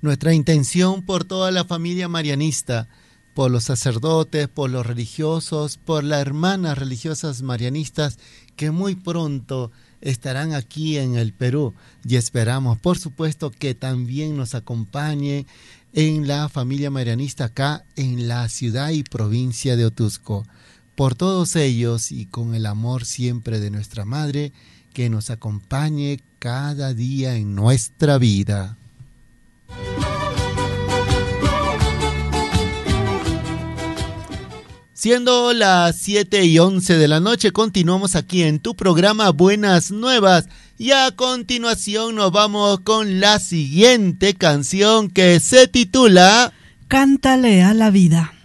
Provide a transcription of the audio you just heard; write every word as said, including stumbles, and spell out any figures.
Nuestra intención por toda la familia marianista, por los sacerdotes, por los religiosos, por las hermanas religiosas marianistas que muy pronto estarán aquí en el Perú, y esperamos, por supuesto, que también nos acompañe en la familia marianista acá en la ciudad y provincia de Otuzco. Por todos ellos y con el amor siempre de nuestra Madre, que nos acompañe cada día en nuestra vida. Siendo las siete y once de la noche, continuamos aquí en tu programa Buenas Nuevas. Y a continuación nos vamos con la siguiente canción que se titula Cántale a la vida.